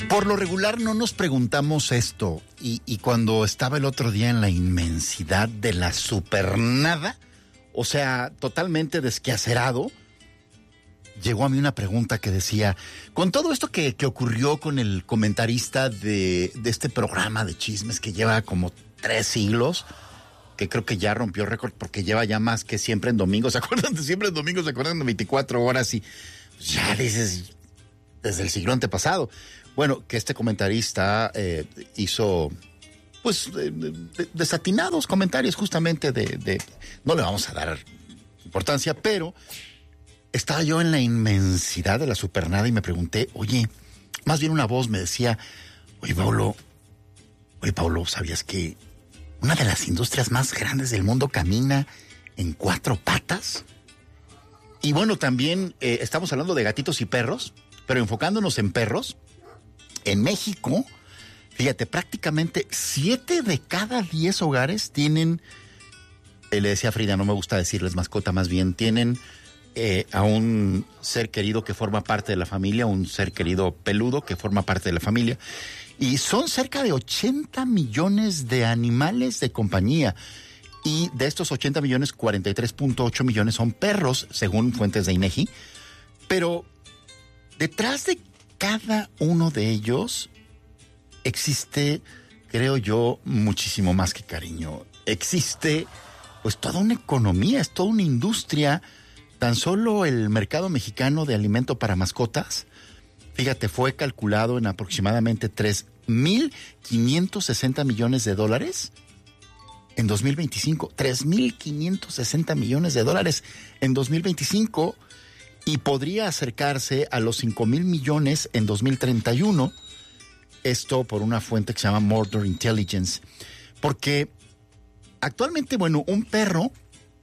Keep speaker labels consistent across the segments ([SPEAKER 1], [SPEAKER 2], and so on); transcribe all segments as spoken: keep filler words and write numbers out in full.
[SPEAKER 1] Por lo regular no nos preguntamos esto, y, y cuando estaba el otro día en la inmensidad de la supernada, o sea, totalmente desquacerado, llegó a mí una pregunta que decía, con todo esto que, que ocurrió con el comentarista de, de este programa de chismes que lleva como tres siglos, que creo que ya rompió récord porque lleva ya más que Siempre en Domingo, ¿se acuerdan de Siempre en Domingo? ¿Se acuerdan de veinticuatro horas? Y ya dices, desde el siglo antepasado. Bueno, que este comentarista eh, hizo, pues, de, de, desatinados comentarios justamente de, de... No le vamos a dar importancia, pero estaba yo en la inmensidad de la supernada y me pregunté, oye, más bien una voz me decía, oye, Paulo, oye, Paulo, ¿sabías que una de las industrias más grandes del mundo camina en cuatro patas? Y bueno, también eh, estamos hablando de gatitos y perros, pero enfocándonos en perros, en México, fíjate, prácticamente siete de cada diez hogares tienen, eh, le decía a Frida, no me gusta decirles mascota, más bien tienen eh, a un ser querido que forma parte de la familia, un ser querido peludo que forma parte de la familia. Y son cerca de ochenta millones de animales de compañía. Y de estos ochenta millones, cuarenta y tres punto ocho millones son perros, según fuentes de INEGI. Pero detrás de cada uno de ellos existe, creo yo, muchísimo más que cariño. Existe, pues, toda una economía, es toda una industria. Tan solo el mercado mexicano de alimento para mascotas, fíjate, fue calculado en aproximadamente tres mil quinientos sesenta millones de dólares en dos mil veinticinco. tres mil quinientos sesenta millones de dólares en dos mil veinticinco. Y podría acercarse a los cinco mil millones en dos mil treinta y uno. Esto por una fuente que se llama Mordor Intelligence. Porque actualmente, bueno, un perro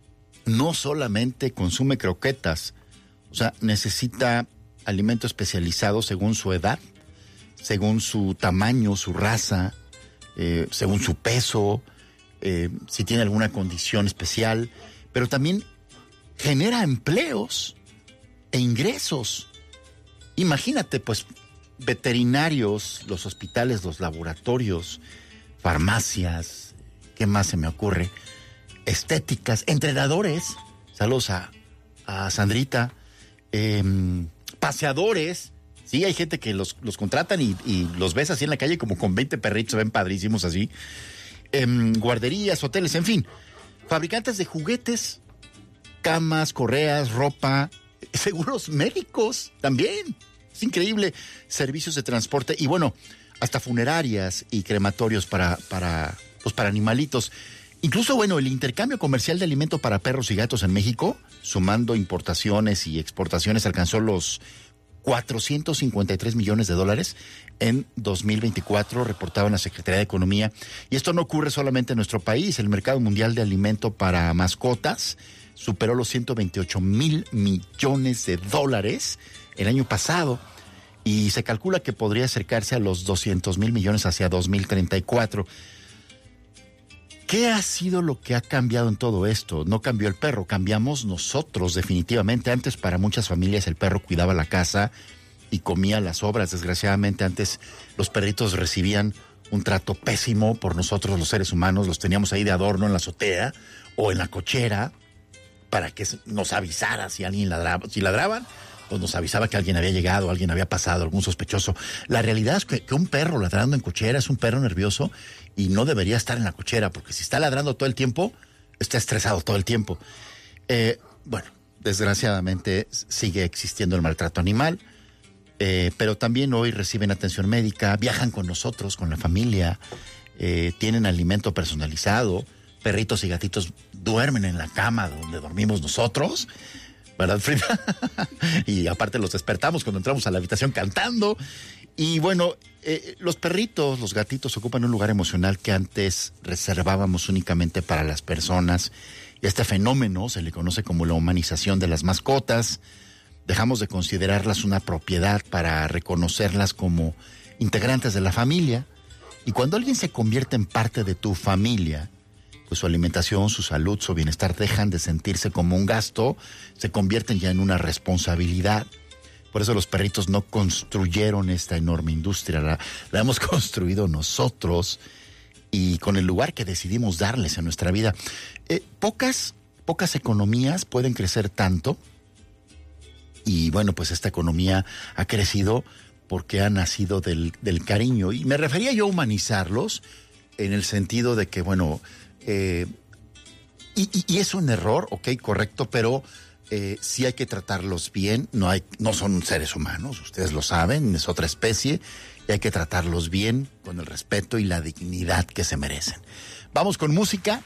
[SPEAKER 1] no solamente consume croquetas, o sea, necesita alimento especializado según su edad, según su tamaño, su raza, eh, según su peso, eh, si tiene alguna condición especial, pero también genera empleos e ingresos. Imagínate, pues, veterinarios, los hospitales, los laboratorios, farmacias, ¿qué más se me ocurre? Estéticas, entrenadores, saludos a, a Sandrita, eh, paseadores, sí, hay gente que los, los contratan y, y los ves así en la calle como con veinte perritos, se ven padrísimos así, eh, guarderías, hoteles, en fin, fabricantes de juguetes, camas, correas, ropa, seguros médicos también, es increíble, servicios de transporte y bueno, hasta funerarias y crematorios para, para, pues para animalitos. Incluso, bueno, el intercambio comercial de alimento para perros y gatos en México, sumando importaciones y exportaciones, alcanzó los cuatrocientos cincuenta y tres millones de dólares en dos mil veinticuatro, reportaba la Secretaría de Economía. Y esto no ocurre solamente en nuestro país. El mercado mundial de alimento para mascotas superó los ciento veintiocho mil millones de dólares el año pasado y se calcula que podría acercarse a los doscientos mil millones hacia dos mil treinta y cuatro. ¿Qué ha sido lo que ha cambiado en todo esto? No cambió el perro, cambiamos nosotros definitivamente. Antes para muchas familias el perro cuidaba la casa y comía las sobras. Desgraciadamente antes los perritos recibían un trato pésimo por nosotros los seres humanos. Los teníamos ahí de adorno en la azotea o en la cochera para que nos avisara si alguien ladraba. Si ladraban, pues nos avisaba que alguien había llegado, alguien había pasado, algún sospechoso. La realidad es que, que un perro ladrando en cochera es un perro nervioso y no debería estar en la cochera, porque si está ladrando todo el tiempo, está estresado todo el tiempo. Eh, bueno, desgraciadamente sigue existiendo el maltrato animal, eh, pero también hoy reciben atención médica, viajan con nosotros, con la familia, eh, tienen alimento personalizado, perritos y gatitos duermen en la cama donde dormimos nosotros, ¿verdad, Frida? Y aparte los despertamos cuando entramos a la habitación cantando. Y bueno, eh, los perritos, los gatitos ocupan un lugar emocional que antes reservábamos únicamente para las personas. Y este fenómeno se le conoce como la humanización de las mascotas. Dejamos de considerarlas una propiedad para reconocerlas como integrantes de la familia. Y cuando alguien se convierte en parte de tu familia, pues su alimentación, su salud, su bienestar dejan de sentirse como un gasto, se convierten ya en una responsabilidad. Por eso los perritos no construyeron esta enorme industria, la, la hemos construido nosotros y con el lugar que decidimos darles en nuestra vida. Eh, pocas, pocas economías pueden crecer tanto y bueno, pues esta economía ha crecido porque ha nacido del, del cariño. Y me refería yo a humanizarlos en el sentido de que, bueno, eh, y, y, y es un error, ok, correcto, pero eh, sí hay que tratarlos bien. No hay, no son seres humanos, ustedes lo saben, es otra especie, y hay que tratarlos bien, con el respeto y la dignidad que se merecen. Vamos con música.